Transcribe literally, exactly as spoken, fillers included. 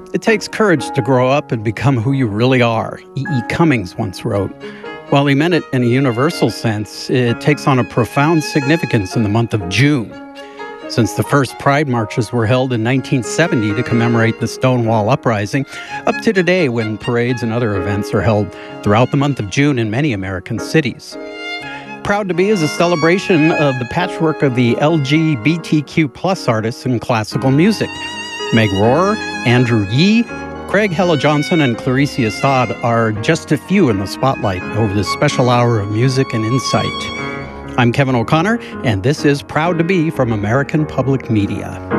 It takes courage to grow up and become who you really are, E. E. Cummings once wrote. While he meant it in a universal sense, it takes on a profound significance in the month of June. Since the first Pride marches were held in nineteen seventy to commemorate the Stonewall Uprising, up to today when parades and other events are held throughout the month of June in many American cities. Proud to Be is a celebration of the patchwork of the L G B T Q plus artists in classical music. Meg Rohrer, Andrew Yee, Craig Hella Johnson, and Clarice Assad are just a few in the spotlight over this special hour of music and insight. I'm Kevin O'Connor, and this is Proud to Be from American Public Media.